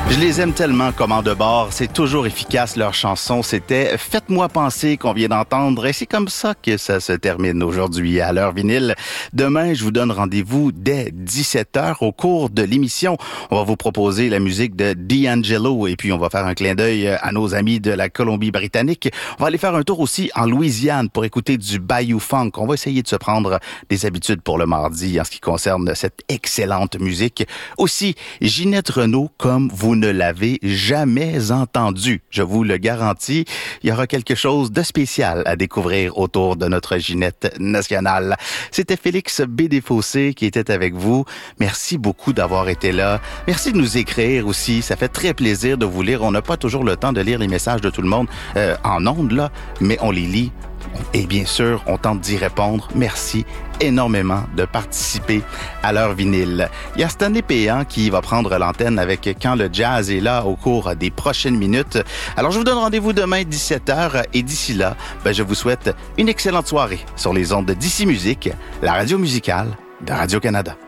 Je les aime tellement, Commande de bord. C'est toujours efficace, leur chanson. C'était « Faites-moi penser » qu'on vient d'entendre. Et c'est comme ça que ça se termine aujourd'hui à l'heure vinyle. Demain, je vous donne rendez-vous dès 17h au cours de l'émission. On va vous proposer la musique de D'Angelo et puis on va faire un clin d'œil à nos amis de la Colombie-Britannique. On va aller faire un tour aussi en Louisiane pour écouter du Bayou Funk. On va essayer de se prendre des habitudes pour le mardi en ce qui concerne cette excellente musique. Aussi, Ginette Renault, comme vous ne l'avez jamais entendu. Je vous le garantis, il y aura quelque chose de spécial à découvrir autour de notre Ginette nationale. C'était Félix B. Desfossés qui était avec vous. Merci beaucoup d'avoir été là. Merci de nous écrire aussi. Ça fait très plaisir de vous lire. On n'a pas toujours le temps de lire les messages de tout le monde en ondes, là, mais on les lit. Et bien sûr, on tente d'y répondre. Merci énormément de participer à l'heure vinyle. Il y a Stanley Péan qui va prendre l'antenne avec Quand le jazz est là au cours des prochaines minutes. Alors, je vous donne rendez-vous demain 17h et d'ici là, je vous souhaite une excellente soirée sur les ondes de DC Musique, la radio musicale de Radio-Canada.